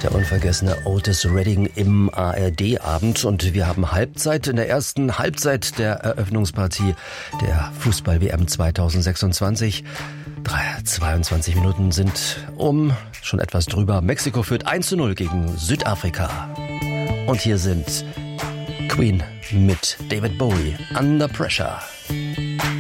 Der unvergessene Otis Redding im ARD-Abend. Und wir haben Halbzeit in der ersten Halbzeit der Eröffnungspartie der Fußball-WM 2026. 22 Minuten sind schon etwas drüber. Mexiko führt 1:0 gegen Südafrika. Und hier sind Queen mit David Bowie, Under Pressure.